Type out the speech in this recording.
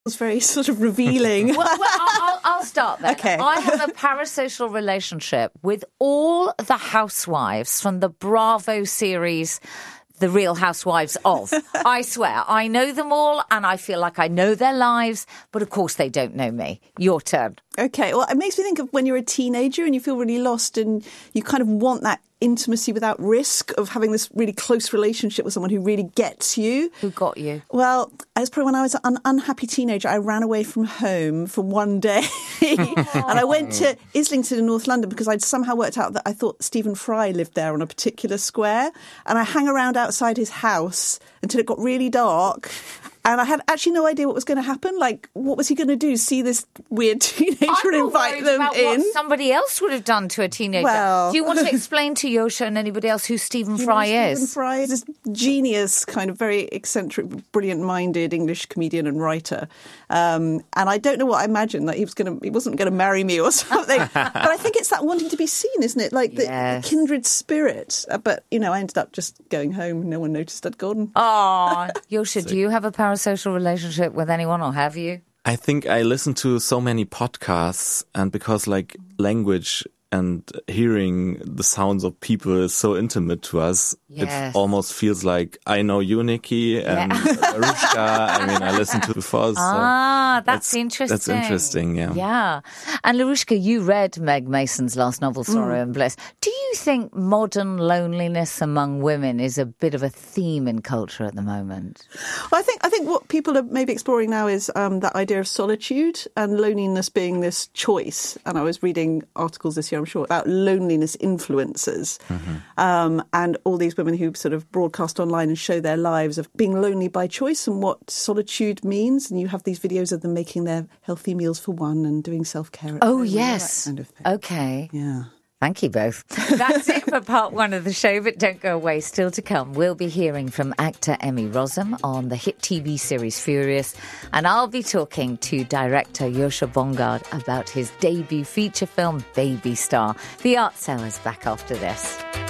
was very sort of revealing. Well, I'll start there. Okay. I have a parasocial relationship with all the housewives from the Bravo series, The Real Housewives of. I swear, I know them all and I feel like I know their lives, but of course they don't know me. Your turn. Okay, well, it makes me think of when you're a teenager and you feel really lost and you kind of want that intimacy without risk of having this really close relationship with someone who really gets you. Who got you? Well, it was probably when I was an unhappy teenager. I ran away from home for one day and I went to Islington in North London because I'd somehow worked out that I thought Stephen Fry lived there on a particular square, and I hung around outside his house until it got really dark. And I had actually no idea what was going to happen. Like, what was he going to do? See this weird teenager and invite them about in? What somebody else would have done to a teenager. Well, do you want to explain to Yosha and anybody else who Stephen Fry is? Stephen Fry is this genius, kind of very eccentric, brilliant-minded English comedian and writer. And I don't know what I imagined, that he wasn't going to marry me or something. But I think it's that wanting to be seen, isn't it? Like the kindred spirit. But, I ended up just going home. No one noticed I'd gone. Oh, Yosha, do you have a parasocial relationship with anyone, or have you? I think I listen to so many podcasts, and because language and hearing the sounds of people is so intimate to us, it almost feels like I know you, Nikki, and Marushka. I listened to before. So that's interesting. That's interesting, yeah. Yeah. And Larushka, you read Meg Mason's last novel, Sorrow and Bliss. Do you think modern loneliness among women is a bit of a theme in culture at the moment? Well, I think what people are maybe exploring now is that idea of solitude and loneliness being this choice. And I was reading articles this year, I'm sure, about loneliness influencers and all these women who sort of broadcast online and show their lives of being lonely by choice and what solitude means. And you have these videos of them making their healthy meals for one and doing self-care at home, yes. that kind of thing. Okay. Yeah. Thank you both. That's it for part one of the show, but don't go away. Still to come, we'll be hearing from actor Emmy Rossum on the hit TV series Furious, and I'll be talking to director Yosha Bongard about his debut feature film, Baby Star. The Art Cell is back after this.